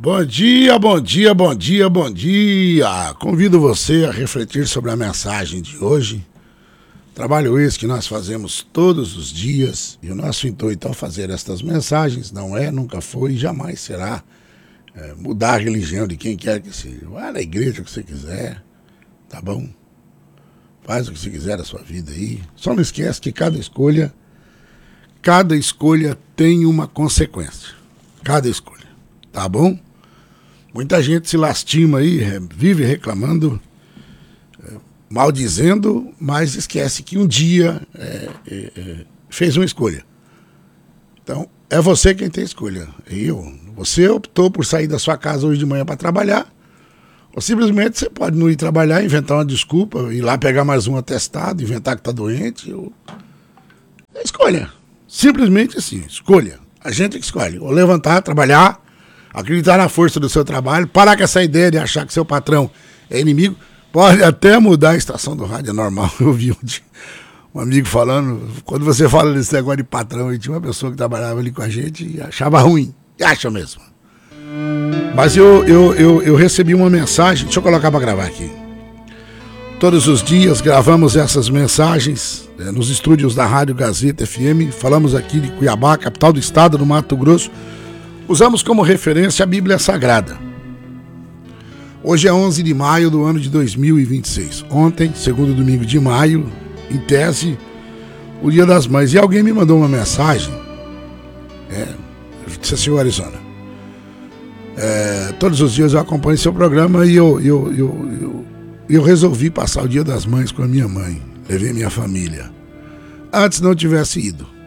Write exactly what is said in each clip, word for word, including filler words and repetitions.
Bom dia, bom dia, bom dia, bom dia. Convido você a refletir sobre a mensagem de hoje. Trabalho esse que nós fazemos todos os dias e o nosso intuito ao fazer estas mensagens não é, nunca foi e jamais será é, mudar a religião de quem quer que seja. Vai na igreja que você quiser, tá bom? Faz o que você quiser da sua vida aí. Só não esquece que cada escolha, cada escolha tem uma consequência. Cada escolha, tá bom? Muita gente se lastima aí, vive reclamando, maldizendo, mas esquece que um dia é, é, é, fez uma escolha. Então, é você quem tem escolha. Eu, você optou por sair da sua casa hoje de manhã para trabalhar, ou simplesmente você pode não ir trabalhar, inventar uma desculpa, ir lá pegar mais um atestado, inventar que está doente. Ou... É escolha. Simplesmente assim, escolha. A gente que escolhe. Ou levantar, trabalhar, acreditar na força do seu trabalho, parar com essa ideia de achar que seu patrão é inimigo. Pode até mudar a estação do rádio, é normal. Eu vi um, um amigo falando, quando você fala desse negócio de patrão, e tinha uma pessoa que trabalhava ali com a gente e achava ruim. E acha mesmo. Mas eu, eu, eu, eu recebi uma mensagem, deixa eu colocar para gravar aqui. Todos os dias gravamos essas mensagens é, nos estúdios da Rádio Gazeta F M. Falamos aqui de Cuiabá, capital do estado do Mato Grosso. Usamos como referência a Bíblia Sagrada. Hoje é onze de maio do ano de dois mil e vinte e seis. Ontem, segundo domingo de maio, em tese, o Dia das Mães. E alguém me mandou uma mensagem. É, disse assim, Arizona. É, todos os dias eu acompanho seu programa e eu, eu, eu, eu, eu resolvi passar o Dia das Mães com a minha mãe. Levei minha família. Antes não tivesse ido.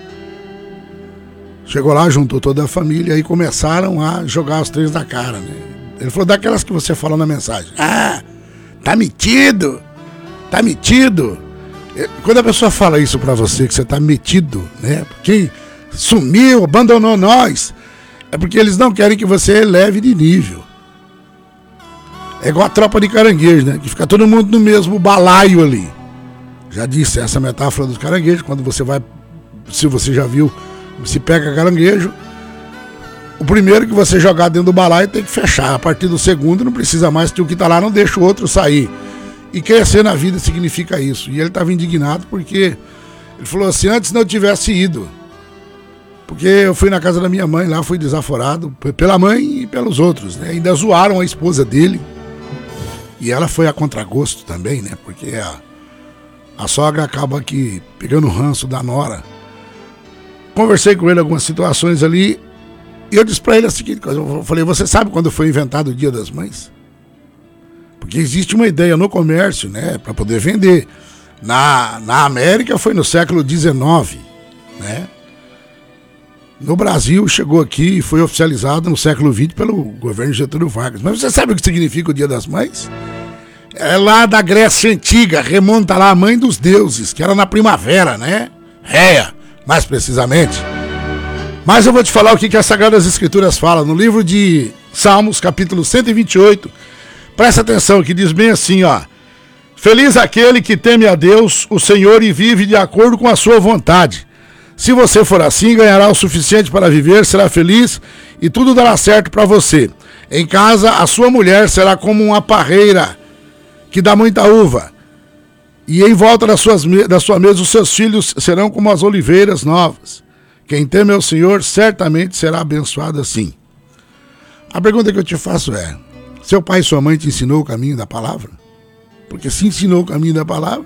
Chegou lá, juntou toda a família e começaram a jogar os três na cara, né? Ele falou daquelas que você fala na mensagem. Ah, tá metido, tá metido. Quando a pessoa fala isso pra você, que você tá metido, né? Quem sumiu, abandonou nós, é porque eles não querem que você eleve de nível. É igual a tropa de caranguejo, né? Que fica todo mundo no mesmo balaio ali. Já disse essa metáfora dos caranguejos, quando você vai, se você já viu, se pega caranguejo, o primeiro que você jogar dentro do balaio tem que fechar. A partir do segundo não precisa mais, que o que está lá não deixa o outro sair. E crescer na vida significa isso. E ele estava indignado porque ele falou assim, antes não tivesse ido. Porque eu fui na casa da minha mãe lá, fui desaforado pela mãe e pelos outros, né? Ainda zoaram a esposa dele. E ela foi a contragosto também, né? Porque a, a sogra acaba aqui pegando o ranço da nora. Conversei com ele algumas situações ali e eu disse pra ele a seguinte coisa, eu falei, você sabe quando foi inventado o Dia das Mães? Porque existe uma ideia no comércio, né, para poder vender. Na, na América foi no século dezenove, né? No Brasil chegou aqui e foi oficializado no século vinte pelo governo Getúlio Vargas. Mas você sabe o que significa o Dia das Mães? É lá da Grécia Antiga, remonta lá a mãe dos deuses, que era na primavera, né? Réia, mais precisamente. Mas eu vou te falar o que, que as Sagradas Escrituras falam. No livro de Salmos, capítulo cento e vinte e oito, presta atenção, que diz bem assim, ó. Feliz aquele que teme a Deus, o Senhor, e vive de acordo com a sua vontade. Se você for assim, ganhará o suficiente para viver, será feliz e tudo dará certo para você. Em casa, a sua mulher será como uma parreira que dá muita uva. E em volta das suas, da sua mesa, os seus filhos serão como as oliveiras novas. Quem teme ao Senhor certamente será abençoado assim. A pergunta que eu te faço é, seu pai e sua mãe te ensinou o caminho da palavra? Porque se ensinou o caminho da palavra...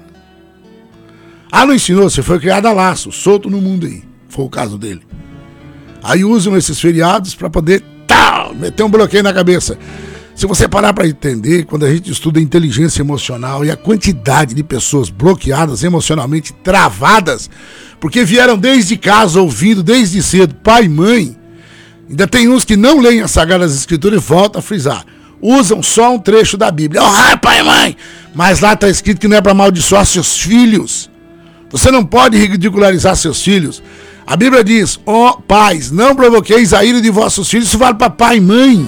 Ah, não ensinou, você foi criado a laço, solto no mundo aí. Foi o caso dele. Aí usam esses feriados para poder tal, meter um bloqueio na cabeça. Se você parar para entender, quando a gente estuda inteligência emocional e a quantidade de pessoas bloqueadas emocionalmente, travadas, porque vieram desde casa ouvindo, desde cedo, pai e mãe, ainda tem uns que não leem as Sagradas Escrituras e voltam a frisar. Usam só um trecho da Bíblia. Oh, pai e mãe! Mas lá está escrito que não é para amaldiçoar seus filhos. Você não pode ridicularizar seus filhos. A Bíblia diz, ó oh, pais, não provoqueis a ira de vossos filhos. Isso vale para pai e mãe.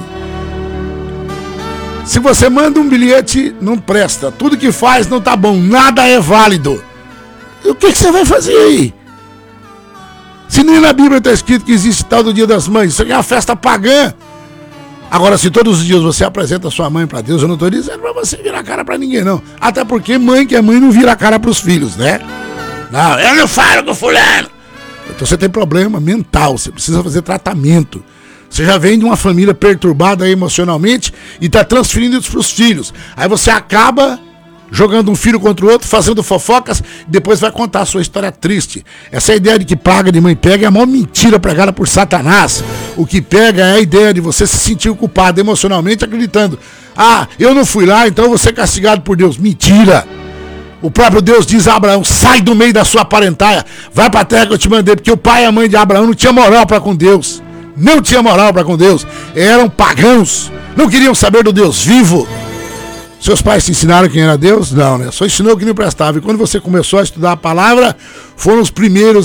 Se você manda um bilhete, não presta. Tudo que faz não tá bom. Nada é válido. E o que, que você vai fazer aí? Se nem na Bíblia está escrito que existe tal do Dia das Mães. Isso aqui é uma festa pagã. Agora, se todos os dias você apresenta sua mãe para Deus, eu não estou dizendo para você virar a cara para ninguém, não. Até porque mãe que é mãe não vira a cara para os filhos, né? Não, eu não falo com fulano. Então você tem problema mental, você precisa fazer tratamento. Você já vem de uma família perturbada emocionalmente e está transferindo isso para os filhos. Aí você acaba jogando um filho contra o outro, fazendo fofocas, e depois vai contar a sua história triste. Essa ideia de que praga de mãe pega é a maior mentira pregada por Satanás. O que pega é a ideia de você se sentir culpado emocionalmente, acreditando: ah, eu não fui lá, então eu vou ser castigado por Deus. Mentira! O próprio Deus diz a Abraão: sai do meio da sua parentela, vai para a terra que eu te mandei, porque o pai e a mãe de Abraão não tinham moral para com Deus. Não tinha moral para com Deus. Eram pagãos. Não queriam saber do Deus vivo. Seus pais te ensinaram quem era Deus? Não, né? Só ensinou que não prestava. E quando você começou a estudar a palavra, foram os primeiros